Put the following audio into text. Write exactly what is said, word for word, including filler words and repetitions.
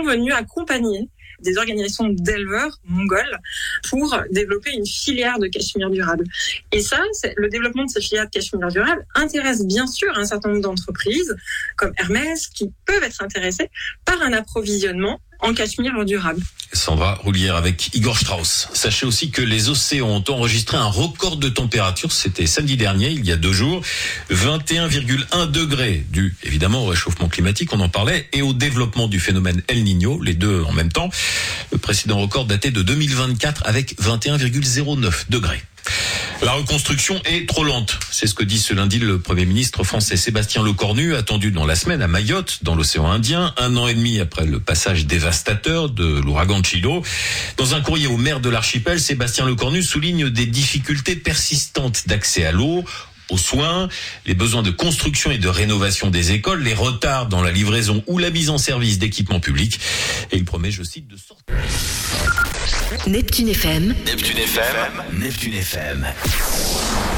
venus accompagner des organisations d'éleveurs mongols pour développer une filière de cachemire durable. Et ça, c'est, le développement de ces filières de cachemire durable intéresse bien sûr un certain nombre d'entreprises comme Hermès qui peuvent être intéressées par un approvisionnement en cachemire durable. Sandra Roulière avec Igor Strauss. Sachez aussi que les océans ont enregistré un record de température. C'était samedi dernier, il y a deux jours. vingt et un virgule un degrés, dû évidemment au réchauffement climatique, on en parlait, et au développement du phénomène El Niño, les deux en même temps. Le précédent record datait de deux mille vingt-quatre avec vingt et un virgule zéro neuf degrés. La reconstruction est trop lente. C'est ce que dit ce lundi le Premier ministre français Sébastien Lecornu, attendu dans la semaine à Mayotte, dans l'océan Indien, un an et demi après le passage dévastateur de l'ouragan Chido. Dans un courrier au maire de l'archipel, Sébastien Lecornu souligne des difficultés persistantes d'accès à l'eau, aux soins, les besoins de construction et de rénovation des écoles, les retards dans la livraison ou la mise en service d'équipements publics. Et il promet, je cite, de sortir. Neptune F M. Neptune F M. Neptune F M.